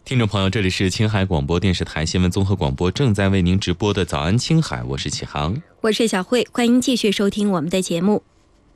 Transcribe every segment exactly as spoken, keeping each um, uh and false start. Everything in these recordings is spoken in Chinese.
听众朋友，这里是青海广播电视台新闻综合广播，正在为您直播的早安青海，我是启航， 我是小慧，欢迎继续收听我们的节目。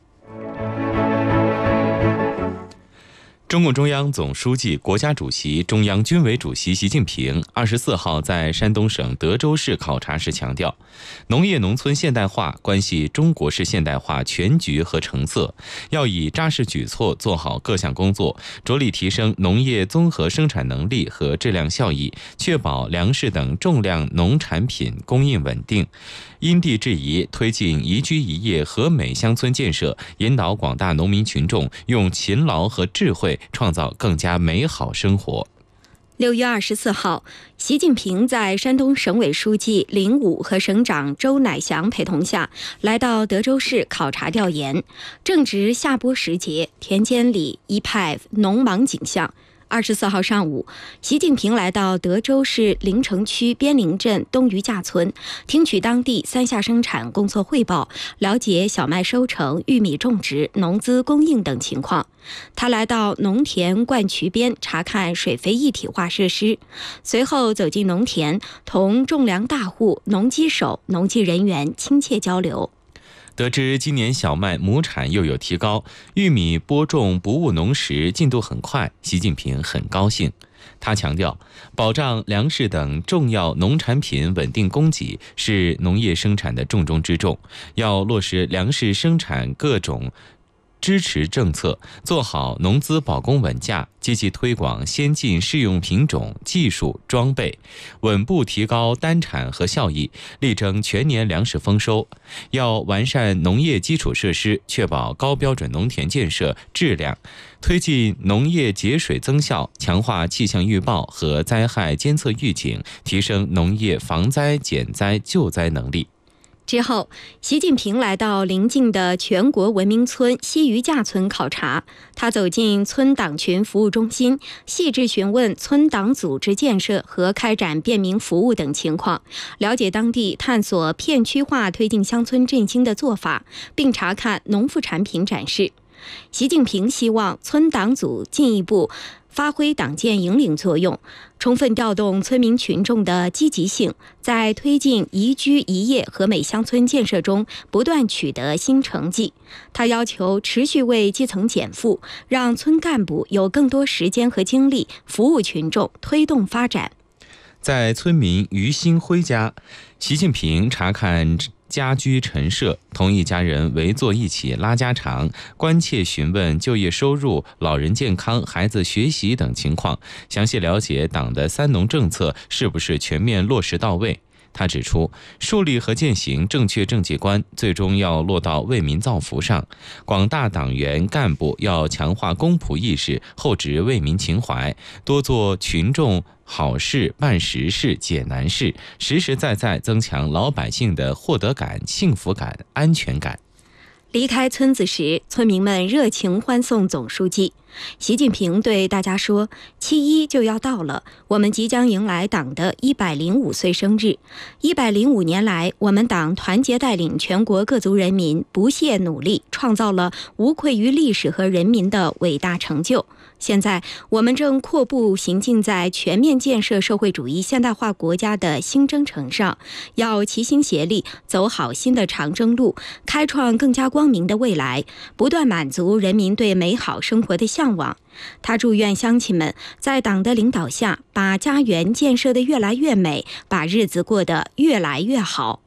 中共中央总书记、国家主席、中央军委主席习近平二十四号在山东省德州市考察时强调，农业农村现代化关系中国式现代化全局和成色，要以扎实举措做好各项工作，着力提升农业综合生产能力和质量效益，确保粮食等重量农产品供应稳定。因地制宜推进宜居宜业和美乡村建设，引导广大农民群众用勤劳和智慧创造更加美好生活。 六月二十四号，习近平在山东省委书记林武和省长周乃祥陪同下，来到德州市考察调研。正值夏播时节，田间里一派农忙景象。二十四号上午，习近平来到德州市临城区边陵镇东余架村，听取当地三下生产工作汇报，了解小麦收成、玉米种植、农资供应等情况。他来到农田灌渠边查看水肥一体化设施，随后走进农田，同种粮大户、农机手、农技人员亲切交流。 得知今年小麦亩产又有提高，玉米播种不误农时进度很快，习近平很高兴。他强调，保障粮食等重要农产品稳定供给是农业生产的重中之重，要落实粮食生产各种支持政策，做好农资保供稳价，积极推广先进适用品种、技术、装备，稳步提高单产和效益，力争全年粮食丰收。要完善农业基础设施，确保高标准农田建设质量，推进农业节水增效，强化气象预报和灾害监测预警，提升农业防灾减灾救灾能力。 之后，习近平来到邻近的全国文明村西余架村考察。他走进村党群服务中心，细致询问村党组织建设和开展便民服务等情况，了解当地探索片区化推进乡村振兴的做法，并查看农副产品展示。习近平希望村党组进一步发挥党建引领作用，充分调动村民群众的积极性，在推进宜居宜业和美乡村建设中不断取得新成绩。他要求持续为基层减负，让村干部有更多时间和精力服务群众，推动发展。 在村民于新辉家，习近平查看家居陈设，同一家人围坐一起拉家常，关切询问就业收入、老人健康、孩子学习等情况，详细了解党的三农政策是不是全面落实到位。他指出，树立和践行正确政绩观，最终要落到为民造福上。广大党员干部要强化公仆意识，厚植为民情怀，多做群众好事、办实事、解难事，实实在在增强老百姓的获得感、幸福感、安全感。 离开村子时，村民们热情欢送总书记。习近平对大家说，七一就要到了，我们即将迎来党的一百零五岁生日。一百零五年来，我们党团结带领全国各族人民不懈努力，创造了无愧于历史和人民的伟大成就。现在，我们正阔步行进在全面建设社会主义现代化国家的新征程上，要齐心协力走好新的长征路，开创更加光明的未来，不断满足人民对美好生活的向往。他祝愿乡亲们在党的领导下，把家园建设得越来越美，把日子过得越来越好。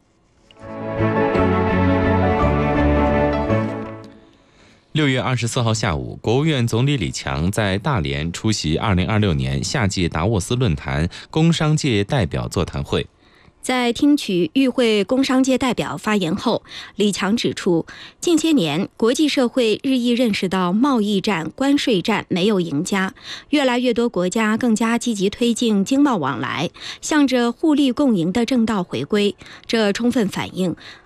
六月二十四号下午，国务院总理李强在大连出席二零二六年夏季达沃斯论坛工商界代表座谈会。 在听取与会工商界代表发言后，李强指出，近些年国际社会日益认识到贸易战、关税战没有赢家，越来越多国家更加积极推进经贸往来，向着互利共赢的正道回归。这充分反映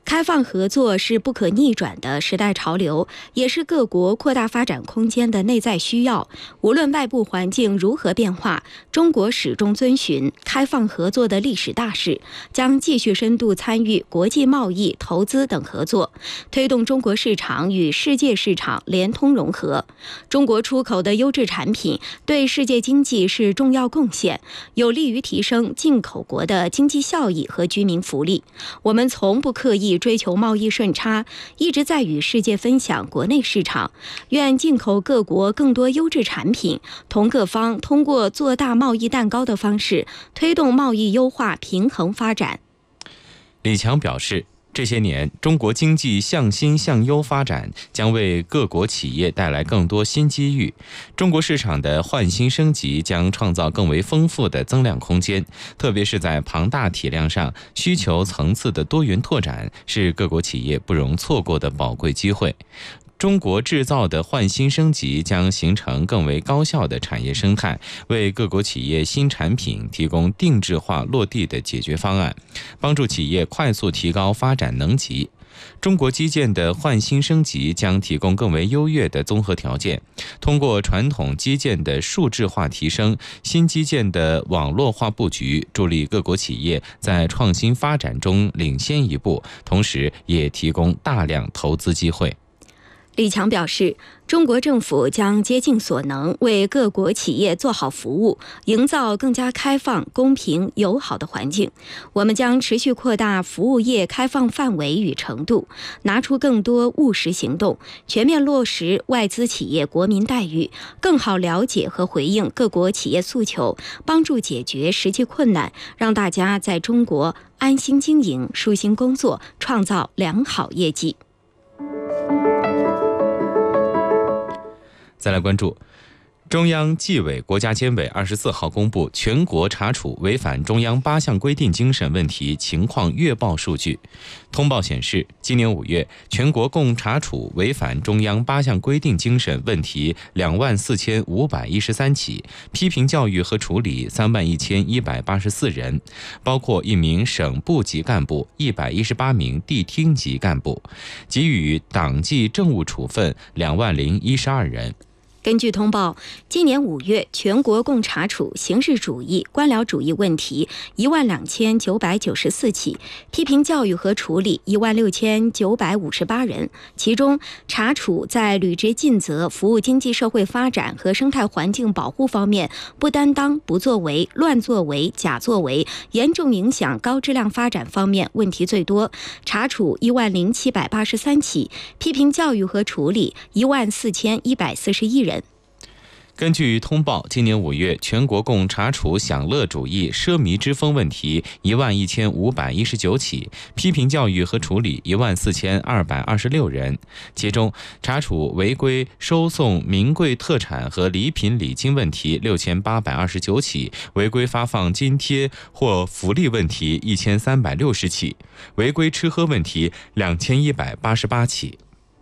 开放合作是不可逆转的时代潮流，也是各国扩大发展空间的内在需要。无论外部环境如何变化，中国始终遵循开放合作的历史大势，将继续深度参与国际贸易、投资等合作，推动中国市场与世界市场联通融合。中国出口的优质产品对世界经济是重要贡献，有利于提升进口国的经济效益和居民福利。我们从不刻意追求贸易顺差，一直在与世界分享国内市场。愿进口各国更多优质产品，同各方通过做大贸易蛋糕的方式，推动贸易优化平衡发展。 李强表示，这些年，中国经济向新向优发展，将为各国企业带来更多新机遇。中国市场的换新升级将创造更为丰富的增量空间，特别是在庞大体量上，需求层次的多元拓展是各国企业不容错过的宝贵机会。中国制造的换新升级将形成更为高效的产业生态，为各国企业新产品提供定制化落地的解决方案，帮助企业快速提高发展能级。中国基建的换新升级将提供更为优越的综合条件，通过传统基建的数字化提升，新基建的网络化布局，助力各国企业在创新发展中领先一步，同时也提供大量投资机会。 李强表示，中国政府将竭尽所能为各国企业做好服务，营造更加开放、公平、友好的环境。我们将持续扩大服务业开放范围与程度，拿出更多务实行动，全面落实外资企业国民待遇，更好了解和回应各国企业诉求，帮助解决实际困难，让大家在中国安心经营、舒心工作，创造良好业绩。 再来关注，中央纪委国家监委二十四号公布全国查处违反中央八项规定精神问题情况月报数据。通报显示，今年五月，全国共查处违反中央八项规定精神问题两万四千五百一十三起，批评教育和处理三万一千一百八十四人，包括一名省部级干部、一百一十八名地厅级干部，给予党纪政务处分两万零一十二人。 根据通报，今年五月，全国共查处形式主义、官僚主义问题一万两千九百九十四起，批评教育和处理一万六千九百五十八人。其中，查处在履职尽责、服务经济社会发展和生态环境保护方面不担当、不作为、乱作为、假作为，严重影响高质量发展方面问题最多，查处一万零七百八十三起，批评教育和处理一万四千一百四十一人。 根据通报，今年五月，全国共查处享乐主义、奢靡之风问题一万一千五百一十九起，批评教育和处理一万四千二百二十六人。其中，查处违规收送名贵特产和礼品礼金问题六千八百二十九起，违规发放津贴或福利问题一千三百六十起，违规吃喝问题两千一百八十八起。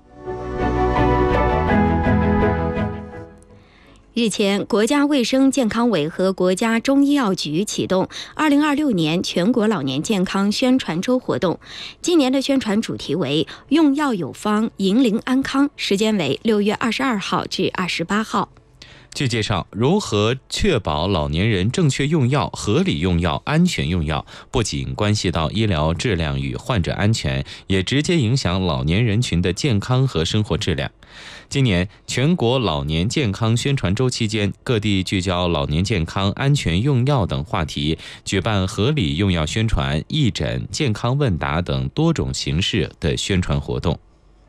日前，国家卫生健康委和国家中医药局启动二零二六年全国老年健康宣传周活动。今年的宣传主题为“用药有方，银龄安康”，时间为六月二十二号至二十八号。 据介绍，如何确保老年人正确用药、合理用药、安全用药，不仅关系到医疗质量与患者安全，也直接影响老年人群的健康和生活质量。今年全国老年健康宣传周期间，各地聚焦老年健康、安全用药等话题，举办合理用药宣传、义诊、健康问答等多种形式的宣传活动。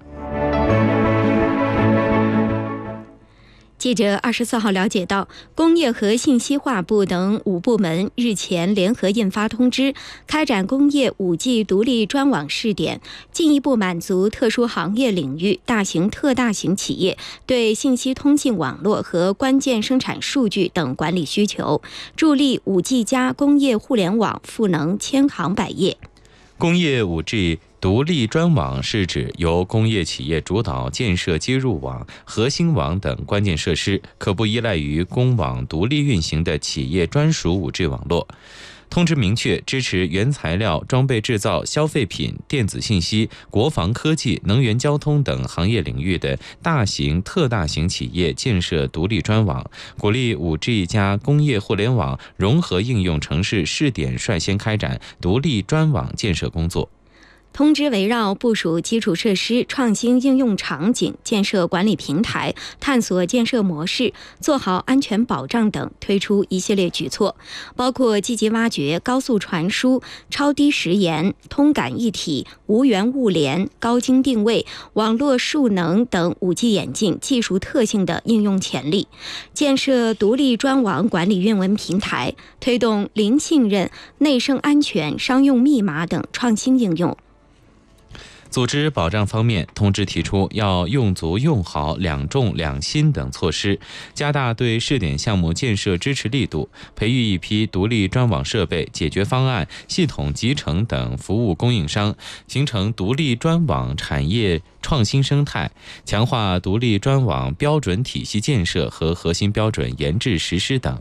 记者二十四号了解到，工业和信息化部等五部门日前联合印发通知，开展工业 五 G 独立专网试点，进一步满足特殊行业领域大型特大型企业对信息通信网络和关键生产数据等管理需求，助力 五 G 加工业互联网赋能千行百业。 工业 五 G独立专网是指由工业企业主导建设接入网、核心网等关键设施，可不依赖于公网独立运行的企业专属 五 G 网络。 通知明确支持原材料、装备制造、消费品、电子信息、国防科技、能源交通等行业领域的大型、特大型企业建设独立专网，鼓励 五 G 加工业互联网融合应用城市试点率先开展独立专网建设工作。 通知围绕部署基础设施、创新应用场景、建设管理平台、探索建设模式、做好安全保障等推出一系列举措，包括积极挖掘高速传输、超低时延、通感一体、无源物联、高精定位、网络数能等 五 G 眼镜技术特性的应用潜力，建设独立专网管理运维平台，推动零信任、内生安全、商用密码等创新应用。 组织保障方面，通知提出要用足用好两重两新等措施，加大对试点项目建设支持力度，培育一批独立专网设备、解决方案、系统集成等服务供应商，形成独立专网产业创新生态，强化独立专网标准体系建设和核心标准研制实施等。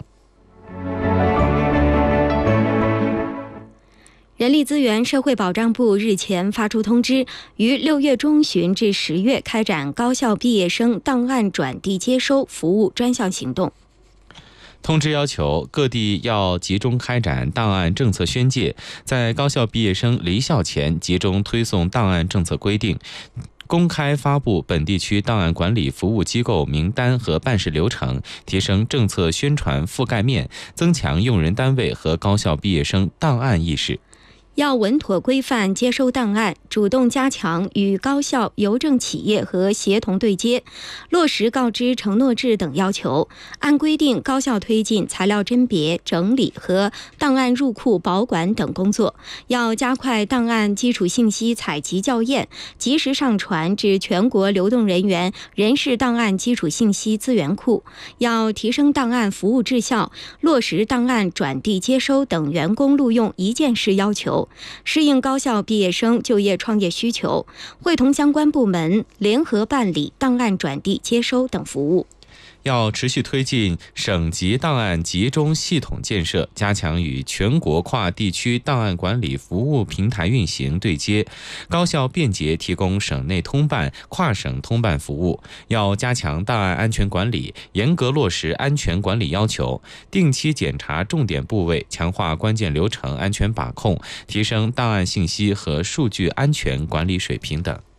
人力资源社会保障部日前发出通知，于六月中旬至十月开展高校毕业生档案转递接收服务专项行动。 通知要求各地要集中开展档案政策宣介，在高校毕业生离校前集中推送档案政策规定，公开发布本地区档案管理服务机构名单和办事流程，提升政策宣传覆盖面，增强用人单位和高校毕业生档案意识。 要稳妥规范接收档案，主动加强与高校、邮政企业和协同对接，落实告知承诺制等要求，按规定高效推进材料甄别、整理和档案入库保管等工作。要加快档案基础信息采集校验，及时上传至全国流动人员人事档案基础信息资源库。要提升档案服务质效，落实档案转递接收等员工录用一件事要求，适应高校毕业生就业创业需求，会同相关部门联合办理档案转递接收等服务。 要持续推进省级档案集中系统建设，加强与全国跨地区档案管理服务平台运行对接，高效便捷提供省内通办、跨省通办服务。要加强档案安全管理，严格落实安全管理要求，定期检查重点部位，强化关键流程安全把控，提升档案信息和数据安全管理水平等。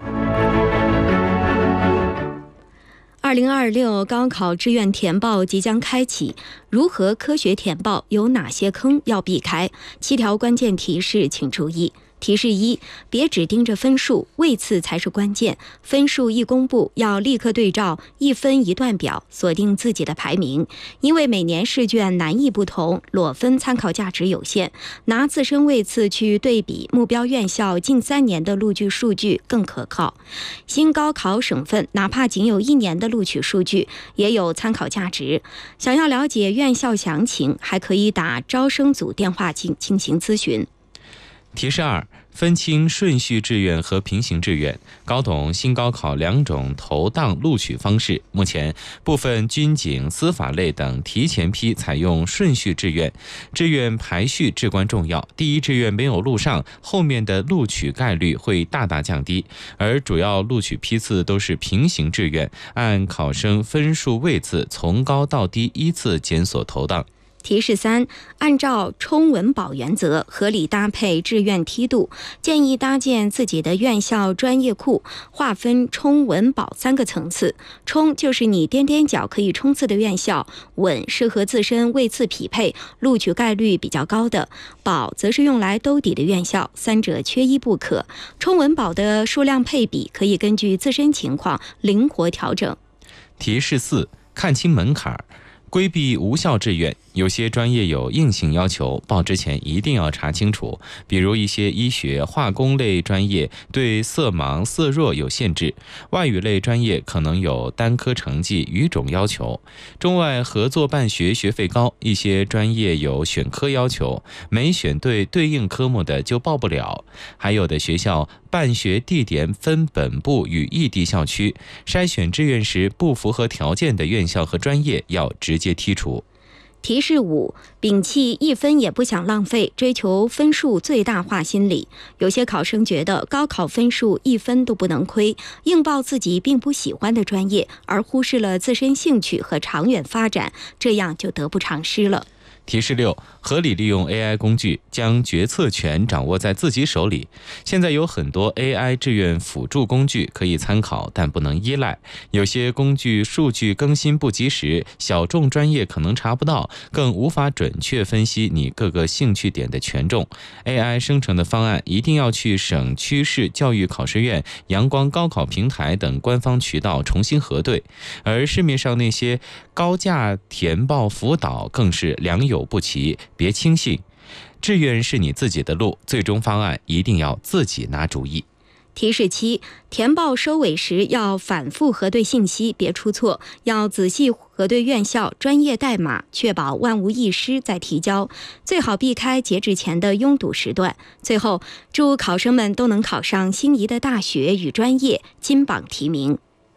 二零二六高考志愿填报即将开启，如何科学填报？有哪些坑要避开？七条关键提示，请注意。提示一：别只盯着分数，位次才是关键。分数一公布，要立刻对照一分一段表，锁定自己的排名。因为每年试卷难易不同，裸分参考价值有限，拿自身位次去对比目标院校近三年的录取数据更可靠。新高考省份哪怕仅有一年的录取数据，也有参考价值。想要了解院校详情，还可以打招生组电话进进行咨询。 提示二：分清顺序志愿和平行志愿，搞懂新高考两种投档录取方式。目前，部分军警、司法类等提前批采用顺序志愿，志愿排序至关重要。第一志愿没有录上，后面的录取概率会大大降低。而主要录取批次都是平行志愿，按考生分数位次从高到低依次检索投档。 提示三：按照冲稳保原则，合理搭配志愿梯度，建议搭建自己的院校专业库，划分冲稳保三个层次。冲就是你踮踮脚可以冲刺的院校，稳是和自身位次匹配、录取概率比较高的，保则是用来兜底的院校，三者缺一不可。冲稳保的数量配比可以根据自身情况灵活调整。 提示四：看清门槛，规避无效志愿。有些专业有硬性要求，报之前一定要查清楚。比如一些医学、化工类专业对色盲、色弱有限制，外语类专业可能有单科成绩、语种要求。中外合作办学学费高，一些专业有选科要求，没选对对应科目的就报不了。还有的学校办学地点分本部与异地校区，筛选志愿时不符合条件的院校和专业要直接剔除。 提示五：摒弃一分也不想浪费，追求分数最大化心理。有些考生觉得高考分数一分都不能亏，硬报自己并不喜欢的专业，而忽视了自身兴趣和长远发展，这样就得不偿失了。 提示六：合理利用 A I 工具，将决策权掌握在自己手里。现在有很多 A I 志愿辅助工具可以参考，但不能依赖。有些工具数据更新不及时，小众专业可能查不到，更无法准确分析你各个兴趣点的权重。A I 生成的方案一定要去省区市教育考试院、阳光高考平台等官方渠道重新核对。而市面上那些高价填报辅导更是良莠不齐，别轻信。志愿是你自己的路，最终方案一定要自己拿主意。 提示七：填报收尾时要反复核对信息，别出错，要仔细核对院校、专业代码，确保万无一失再提交，最好避开截止前的拥堵时段。最后，祝考生们都能考上心仪的大学与专业，金榜题名。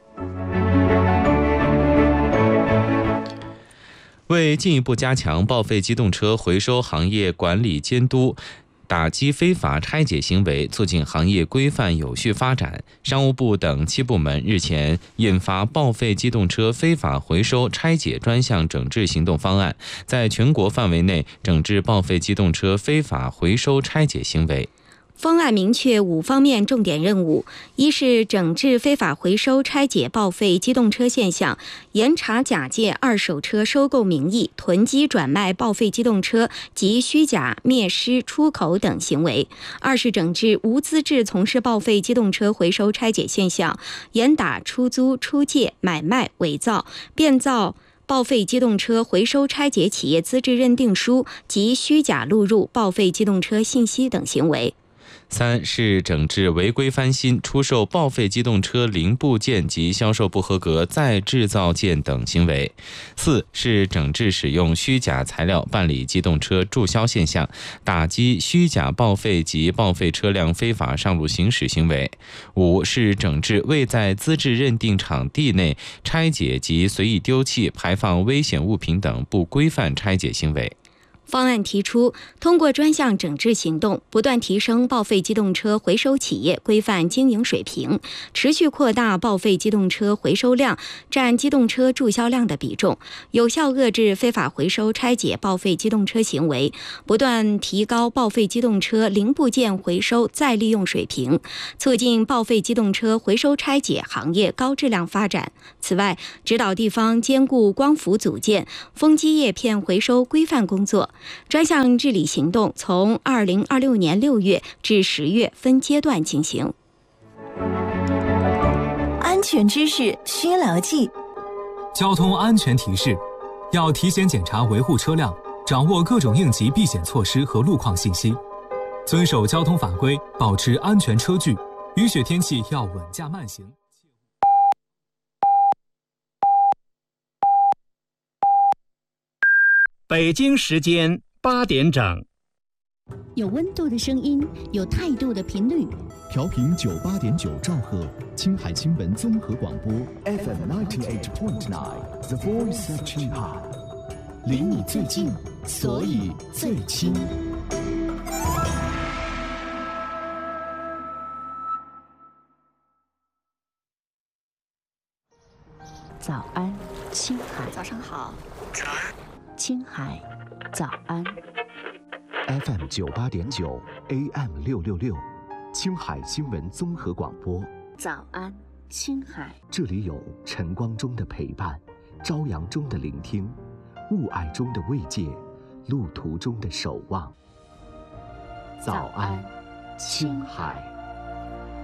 为进一步加强报废机动车回收行业管理监督，打击非法拆解行为，促进行业规范有序发展，商务部等七部门日前印发报废机动车非法回收拆解专项整治行动方案，在全国范围内整治报废机动车非法回收拆解行为。 方案明确五方面重点任务：一是整治非法回收拆解报废机动车现象，严查假借二手车收购名义囤积转卖报废机动车及虚假灭失出口等行为；二是整治无资质从事报废机动车回收拆解现象，严打出租、出借、买卖、伪造、变造报废机动车回收拆解企业资质认定书及虚假录入报废机动车信息等行为。 三是整治违规翻新、出售报废机动车零部件及销售不合格再制造件等行为。四是整治使用虚假材料办理机动车注销现象，打击虚假报废及报废车辆非法上路行驶行为。五是整治未在资质认定场地内拆解及随意丢弃、排放危险物品等不规范拆解行为。 方案提出，通过专项整治行动，不断提升报废机动车回收企业规范经营水平，持续扩大报废机动车回收量占机动车注销量的比重，有效遏制非法回收拆解报废机动车行为，不断提高报废机动车零部件回收再利用水平，促进报废机动车回收拆解行业高质量发展。此外，指导地方兼顾光伏组件、风机叶片回收规范工作。专项治理行动从二零二六年六月至十月分阶段进行。 安全知识需牢记。 交通安全提示：要提前检查维护车辆，掌握各种应急避险措施和路况信息，遵守交通法规，保持安全车距。雨雪天气要稳驾慢行。 北京时间八点整， 有温度的声音，有态度的频率， 调频九八点九兆赫，青海新闻综合广播 F M ninety eight point nine，The Voice of 青海，离你最近，所以最亲。 早安，青海。 早上好。 早安，青海。早安。 F M 九八点九 A M 六六六，青海新闻综合广播。 早安，青海。 这里有晨光中的陪伴，朝阳中的聆听，雾霭中的慰藉，路途中的守望。早安，青海。